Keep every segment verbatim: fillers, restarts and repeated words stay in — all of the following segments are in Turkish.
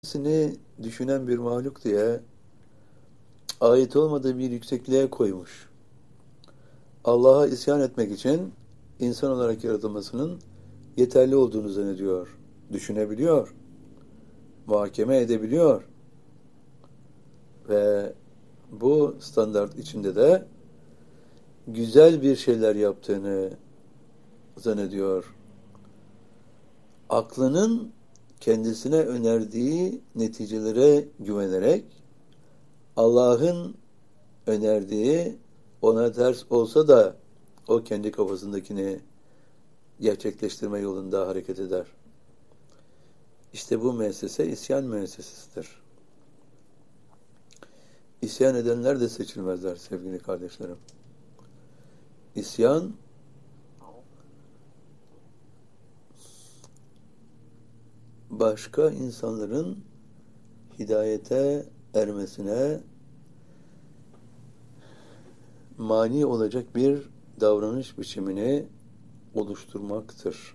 Kendisini düşünen bir mahluk diye ait olmadığı bir yüksekliğe koymuş. Allah'a isyan etmek için insan olarak yaratılmasının yeterli olduğunu zannediyor. Düşünebiliyor, muhakeme edebiliyor ve bu standart içinde de güzel bir şeyler yaptığını zannediyor. Aklının kendisine önerdiği neticelere güvenerek Allah'ın önerdiği ona ters olsa da o kendi kafasındakini gerçekleştirme yolunda hareket eder. İşte bu müessese isyan müessesesidir. İsyan edenler de seçilmezler sevgili kardeşlerim. İsyan başka insanların hidayete ermesine mani olacak bir davranış biçimini oluşturmaktır.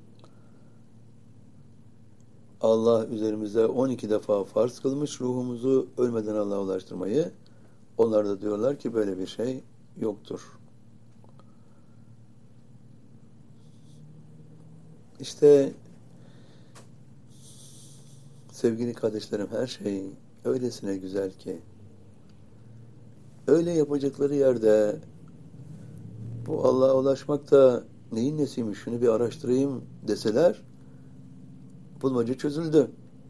Allah üzerimize on iki defa farz kılmış ruhumuzu ölmeden Allah'a ulaştırmayı. Onlar da diyorlar ki böyle bir şey yoktur. İşte sevgili kardeşlerim, her şey öylesine güzel ki öyle yapacakları yerde bu Allah'a ulaşmak da neyin nesiymiş, şunu bir araştırayım deseler bulmaca çözüldü.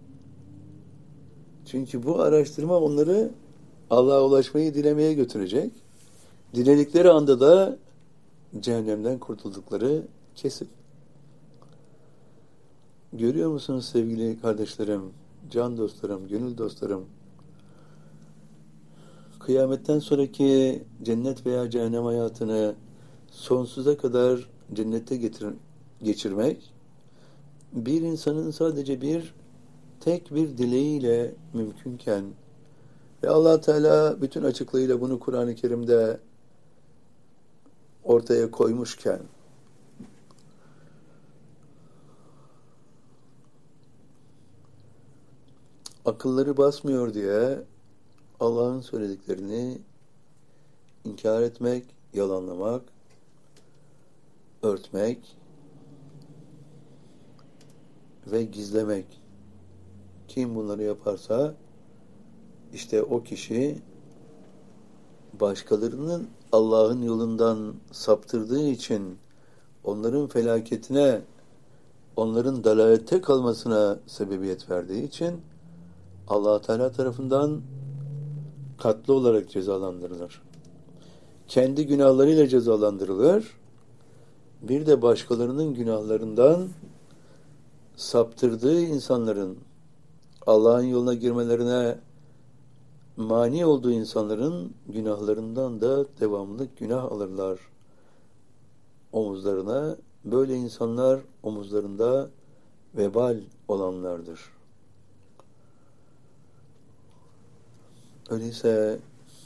Çünkü bu araştırma onları Allah'a ulaşmayı dilemeye götürecek. Diledikleri anda da cehennemden kurtuldukları kesin. Görüyor musunuz sevgili kardeşlerim, can dostlarım, gönül dostlarım? Kıyametten sonraki cennet veya cehennem hayatını sonsuza kadar cennette getir geçirmek, bir insanın sadece bir tek bir dileğiyle mümkünken ve Allah Teala bütün açıklığıyla bunu Kur'an-ı Kerim'de ortaya koymuşken, akılları basmıyor diye Allah'ın söylediklerini inkar etmek, yalanlamak, örtmek ve gizlemek. Kim bunları yaparsa işte o kişi başkalarının Allah'ın yolundan saptırdığı için onların felaketine, onların dalalette kalmasına sebebiyet verdiği için Allah Teala tarafından katlı olarak cezalandırılır. Kendi günahlarıyla cezalandırılır. Bir de başkalarının günahlarından saptırdığı insanların Allah'ın yoluna girmelerine mani olduğu insanların günahlarından da devamlı günah alırlar omuzlarına. Böyle insanlar omuzlarında vebal olanlardır. Öyleyse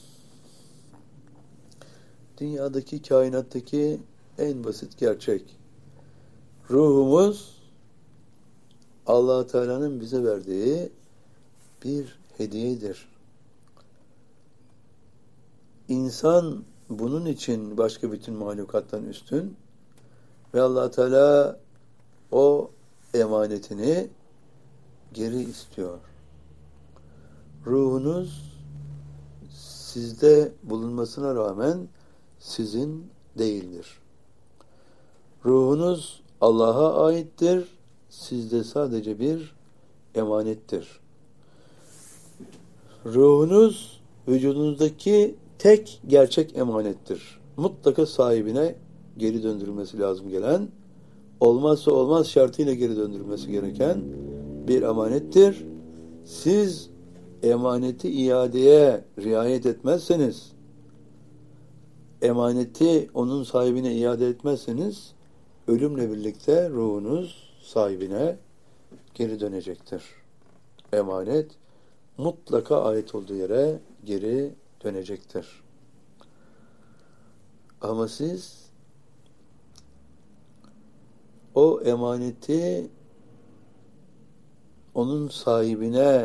dünyadaki, kainattaki en basit gerçek, ruhumuz Allah Teala'nın bize verdiği bir hediyedir. İnsan bunun için başka bütün mahlukattan üstün ve Allah Teala o emanetini geri istiyor. Ruhunuz sizde bulunmasına rağmen sizin değildir. Ruhunuz Allah'a aittir, sizde sadece bir emanettir. Ruhunuz vücudunuzdaki tek gerçek emanettir. Mutlaka sahibine geri döndürülmesi lazım gelen, olmazsa olmaz şartıyla geri döndürülmesi gereken bir emanettir. Siz emaneti iadeye riayet etmezseniz, emaneti onun sahibine iade etmezseniz, ölümle birlikte ruhunuz sahibine geri dönecektir. Emanet mutlaka ait olduğu yere geri dönecektir. Ama siz o emaneti onun sahibine